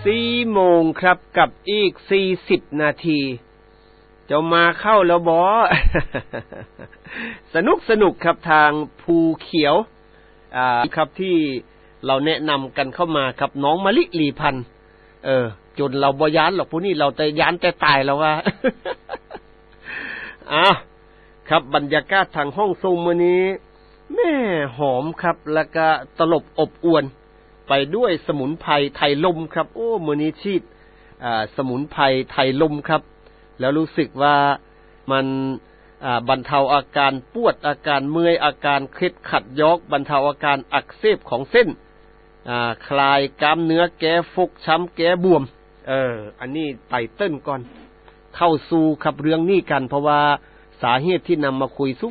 4 โมงครับกับอีก40 นาทีจะมาเข้าแล้วบอ สนุกครับทางภูเขียวครับที่เราแนะนำกันเข้ามาครับน้องมะลิลีพันธ์จนเราบ่ย้านหรอกผู้นี้เราแต่ย้านแต่ตายแล้วว่า ครับบรรยากาศทางห้องทรงมื้อนี้แม่หอมครับแล้วก็ตลบอบอวนไปด้วยสมุนไพรไทยลมครับโอ้มื้อนี้ชีดสมุนไพรไทยลมครับแล้วรู้สึกว่ามันบรรเทาอาการปวดอาการเมื่อยอาการเคล็ดขัดยอกบรรเทาอาการอักเสบของเส้นคลายกล้ามเนื้อแก้ฟกช้ำแก้บวมอันนี้ไตเติ้ลก่อนเข้าสู่ครับเรื่องนี้กันเพราะว่าสาเหตุที่นำมาคุย